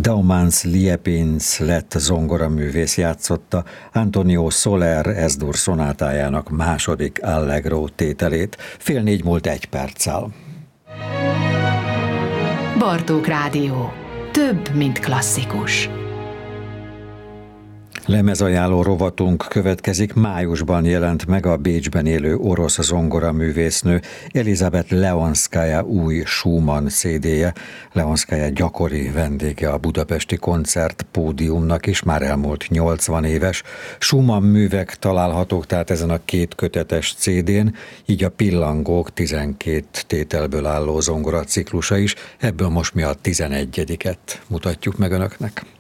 Daumans Liepins lett zongoraművész játszotta Antonio Soler Es-dur szonátájának második Allegro tételét. 3:30 múlt 1 perccel. Bartók Rádió. Több, mint klasszikus. Lemezajánló rovatunk következik. Májusban jelent meg a Bécsben élő orosz zongoraművésznő Elizabeth Leonszkaja új Schumann CD-je. Leonszkaja gyakori vendége a budapesti koncertpódiumnak is, már elmúlt 80 éves. Schumann művek találhatók tehát ezen a 2 kötetes CD-n, így a Pillangók 12 tételből álló zongora ciklusa is. Ebből most mi a 11-et mutatjuk meg önöknek.